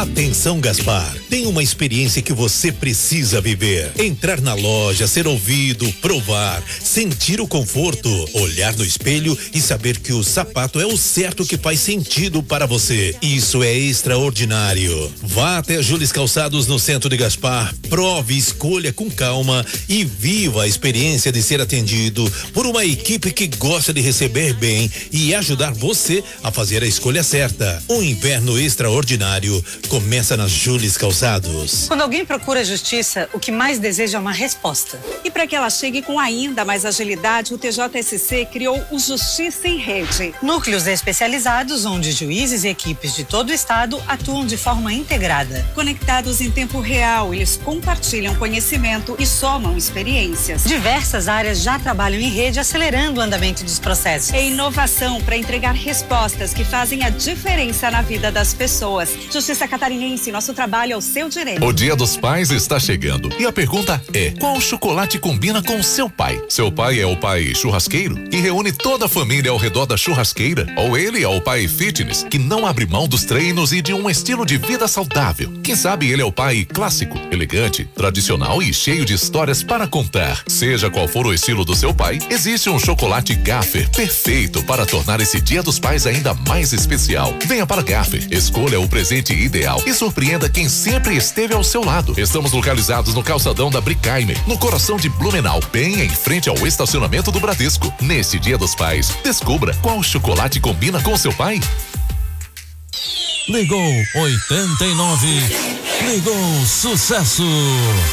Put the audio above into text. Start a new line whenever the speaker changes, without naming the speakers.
Atenção, Gaspar, tem uma experiência que você precisa viver. Entrar na loja, ser ouvido, provar, sentir o conforto, olhar no espelho e saber que o sapato é o certo que faz sentido para você. Isso é extraordinário. Vá até Jules Calçados no centro de Gaspar, prove, escolha com calma e viva a experiência de ser atendido por uma equipe que gosta de receber bem e ajudar você a fazer a escolha certa. Um inverno extraordinário começa nas Jules Calçados.
Quando alguém procura justiça, o que mais deseja é uma resposta.
E para que ela chegue com ainda mais agilidade, o TJSC criou o Justiça em Rede.
Núcleos especializados onde juízes e equipes de todo o estado atuam de forma integrada.
Conectados em tempo real, eles compartilham conhecimento e somam experiências.
Diversas áreas já trabalham em rede, acelerando o andamento dos processos.
É inovação para entregar respostas que fazem a diferença na vida das pessoas. Justiça Catarinense, nosso trabalho é o seu direito.
O Dia dos Pais está chegando e a pergunta é: qual chocolate combina com seu pai? Seu pai é o pai churrasqueiro, que reúne toda a família ao redor da churrasqueira? Ou ele é o pai fitness, que não abre mão dos treinos e de um estilo de vida saudável? Quem sabe ele é o pai clássico, elegante, tradicional e cheio de histórias para contar. Seja qual for o estilo do seu pai, existe um chocolate Gaffer perfeito para tornar esse Dia dos Pais ainda mais especial. Venha para Gaffer, escolha o presente ideal e surpreenda quem sempre esteve ao seu lado. Estamos localizados no calçadão da Brickheimer, no coração de Blumenau, bem em frente ao estacionamento do Bradesco. Neste Dia dos Pais, descubra qual chocolate combina com seu pai.
Ligou 89. Ligou sucesso.